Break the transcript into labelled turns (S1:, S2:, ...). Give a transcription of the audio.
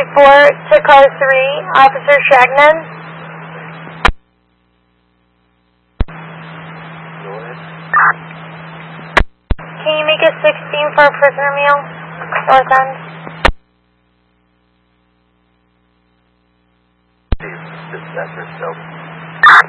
S1: to car 3, Officer Shagnon. Can you make it 16 for a prisoner meal? North End.
S2: Dispatcher, so.